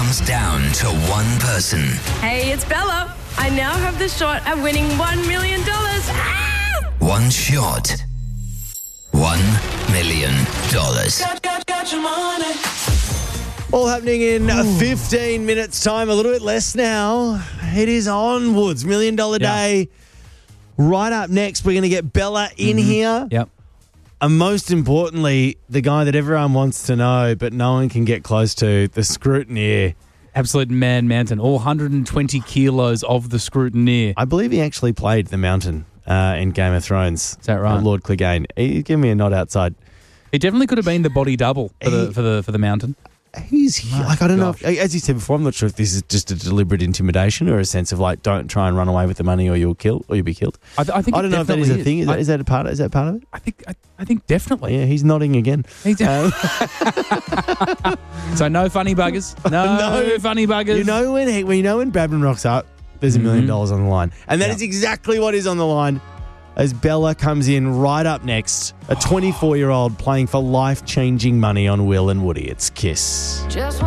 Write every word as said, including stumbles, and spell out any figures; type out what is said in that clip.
comes down to one person. Hey, it's Bella. I now have the shot at winning one million dollars. Ah! One shot. One million dollars. All happening in Ooh. fifteen minutes' time, a little bit less now. It is onwards, Million Dollar Yeah. Day. Right up next, we're going to get Bella in Mm-hmm. here. Yep. And most importantly, the guy that everyone wants to know, but no one can get close to, the Scrutineer. Absolute man mountain. All one hundred twenty kilos of the Scrutineer. I believe he actually played the Mountain uh, in Game of Thrones. Is that right? Uh, Lord Clegane. He gave me a nod outside. It definitely could have been the body double for the He- for the for the mountain. He's My like, I don't gosh. know, if, as you said before, I'm not sure if this is just a deliberate intimidation or a sense of like, don't try and run away with the money or you'll kill or you'll be killed. I, th- I think I it don't know if that is definitely a thing. Is, that, I, is that a part? Is that part of it? I think I, I think definitely. Yeah, he's nodding again. He's- Um, So no funny buggers. No, No. funny buggers. you know when he, when you know when Bradman rocks up, there's a million Mhm. dollars on the line, and that Yeah. is exactly what is on the line. As Bella comes in right up next, a twenty-four-year-old playing for life-changing money on Will and Woody. It's Kiss. Just